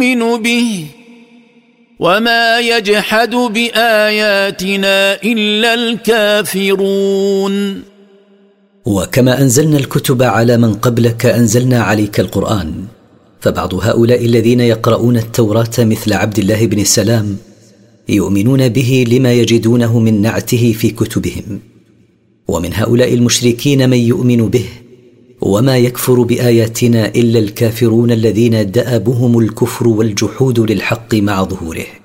يؤمن به وما يجحد بآياتنا إلا الكافرون. وكما أنزلنا الكتب على من قبلك أنزلنا عليك القرآن، فبعض هؤلاء الذين يقرؤون التوراة مثل عبد الله بن سلام يؤمنون به لما يجدونه من نعته في كتبهم، ومن هؤلاء المشركين من يؤمن به وما يكفر بآياتنا إلا الكافرون الذين دأبهم الكفر والجحود للحق مع ظهوره.